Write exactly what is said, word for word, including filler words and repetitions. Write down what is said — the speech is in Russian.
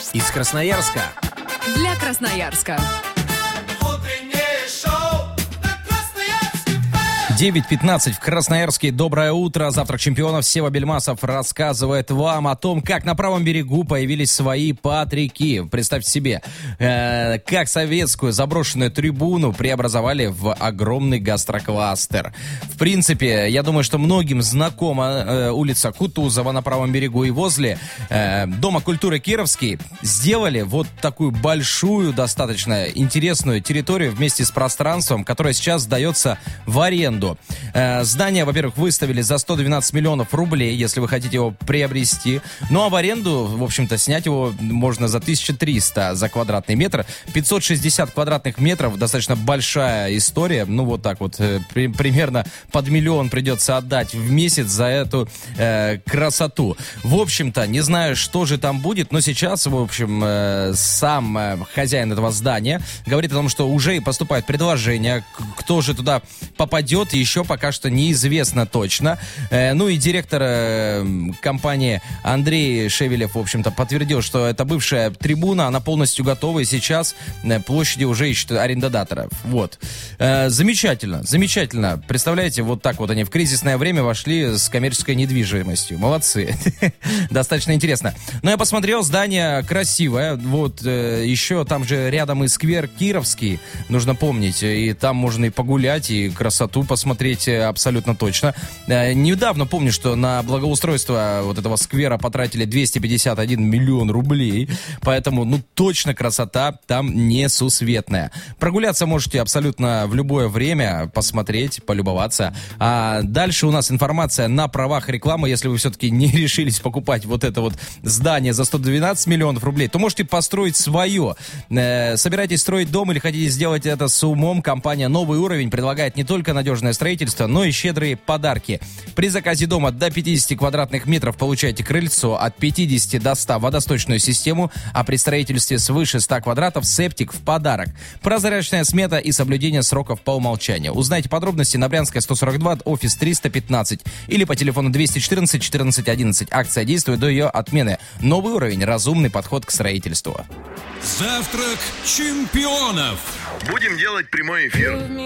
Из Красноярска. Для Красноярска. девять пятнадцать в Красноярске. Доброе утро. Завтрак чемпионов. Сева Бельмасов рассказывает вам о том, как на правом берегу появились свои Патрики. Представьте себе, э, как советскую заброшенную трибуну преобразовали в огромный гастрокластер. В принципе, я думаю, что многим знакома э, улица Кутузова на правом берегу. И возле э, Дома культуры Кировский сделали вот такую большую, достаточно интересную территорию вместе с пространством, которое сейчас сдается в аренду. Здание, во-первых, выставили за сто двенадцать миллионов рублей, если вы хотите его приобрести. Ну а в аренду, в общем-то, снять его можно за тысячу триста за квадратный метр. пятьсот шестьдесят квадратных метров, достаточно большая история. Ну вот так вот, при, примерно под миллион придется отдать в месяц за эту э, красоту. В общем-то, не знаю, что же там будет, но сейчас, в общем, э, сам э, хозяин этого здания говорит о том, что уже и поступает предложение, кто же туда попадет, еще пока что неизвестно точно. Э, ну и директор э, компании Андрей Шевелев, в общем-то, подтвердил, что это бывшая трибуна, она полностью готова, и сейчас э, площади уже ищут арендодаторов. Вот. Э, замечательно, замечательно. Представляете, вот так вот они в кризисное время вошли с коммерческой недвижимостью. Молодцы. Достаточно интересно. Но я посмотрел, здание красивое. Вот э, еще там же рядом и сквер Кировский, нужно помнить. И там можно и погулять, и красоту посмотреть абсолютно точно. Э, недавно помню, что на благоустройство вот этого сквера потратили двести пятьдесят один миллион рублей, поэтому, ну, точно красота там несусветная. Прогуляться можете абсолютно в любое время, посмотреть, полюбоваться. А дальше у нас информация на правах рекламы. Если вы все-таки не решились покупать вот это вот здание за сто двенадцать миллионов рублей, то можете построить свое. Э, собираетесь строить дом или хотите сделать это с умом, компания «Новый уровень» предлагает не только надежное строительство, но и щедрые подарки. При заказе дома до пятидесяти квадратных метров получаете крыльцо, от пятидесяти до ста водосточную систему, а при строительстве свыше ста квадратов септик в подарок. Прозрачная смета и соблюдение сроков по умолчанию. Узнайте подробности на Брянская сто сорок два, офис триста пятнадцать или по телефону двести четырнадцать четырнадцать одиннадцать. Акция действует до ее отмены. Новый уровень. Разумный подход к строительству. Завтрак чемпионов. Будем делать прямой эфир.